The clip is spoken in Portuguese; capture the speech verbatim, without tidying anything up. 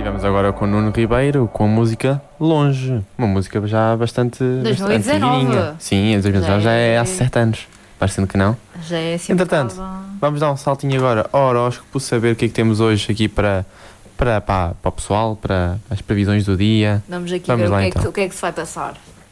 Tivemos agora com o Nuno Ribeiro com a música Longe, uma música já bastante, dois mil e dezanove. bastante antiguinha. Sim, em dois mil e dezanove já, Já é é há sete anos, parecendo que não. Já é assim. Entretanto, tava... vamos dar um saltinho agora ao horóscopo, saber o que é que temos hoje aqui para, para, para, para o pessoal, para as previsões do dia. Vamos aqui Vamos ver lá, o, que é então. que, o que é que se vai passar.